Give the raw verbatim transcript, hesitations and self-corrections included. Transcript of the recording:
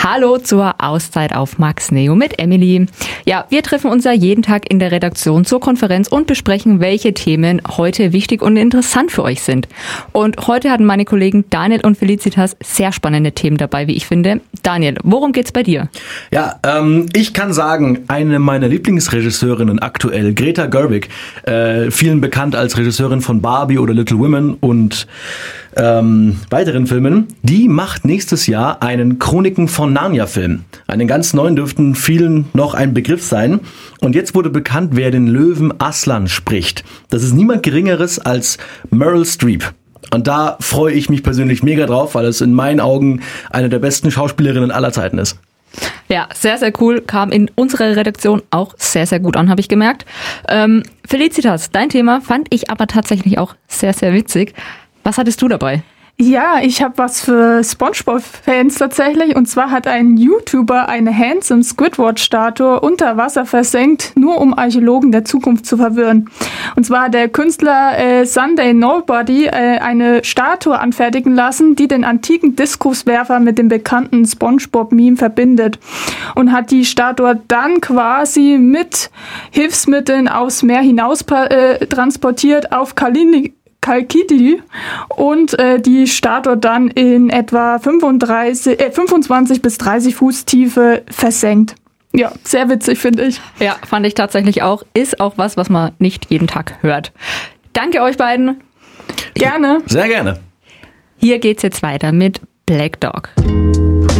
Hallo zur Auszeit auf Max Neo mit Emily. Ja, wir treffen uns ja jeden Tag in der Redaktion zur Konferenz und besprechen, welche Themen heute wichtig und interessant für euch sind. Und heute hatten meine Kollegen Daniel und Felicitas sehr spannende Themen dabei, wie ich finde. Daniel, worum geht's bei dir? Ja, ähm, ich kann sagen, eine meiner Lieblingsregisseurinnen aktuell, Greta Gerwig, äh, vielen bekannt als Regisseurin von Barbie oder Little Women und ähm, weiteren Filmen, die macht nächstes Jahr einen Chroniken von Narnia-Film. Einen ganz neuen, dürften vielen noch ein Begriff sein. Und jetzt wurde bekannt, wer den Löwen Aslan spricht. Das ist niemand Geringeres als Meryl Streep. Und da freue ich mich persönlich mega drauf, weil es in meinen Augen eine der besten Schauspielerinnen aller Zeiten ist. Ja, sehr, sehr cool. Kam in unserer Redaktion auch sehr, sehr gut an, habe ich gemerkt. Ähm, Felicitas, dein Thema fand ich aber tatsächlich auch sehr, sehr witzig. Was hattest du dabei? Ja, ich habe was für SpongeBob-Fans tatsächlich. Und zwar hat ein YouTuber eine Handsome Squidward-Statue unter Wasser versenkt, nur um Archäologen der Zukunft zu verwirren. Und zwar hat der Künstler äh, Sunday Nobody äh, eine Statue anfertigen lassen, die den antiken Diskuswerfer mit dem bekannten SpongeBob-Meme verbindet. Und hat die Statue dann quasi mit Hilfsmitteln aufs Meer hinaus äh, transportiert auf Kalini Kalkidi und äh, die Statue dann in etwa fünfunddreißig, äh, fünfundzwanzig bis dreißig Fuß Tiefe versenkt. Ja, sehr witzig, finde ich. Ja, fand ich tatsächlich auch. Ist auch was, was man nicht jeden Tag hört. Danke euch beiden. Gerne. Sehr gerne. Hier geht's jetzt weiter mit Black Dog.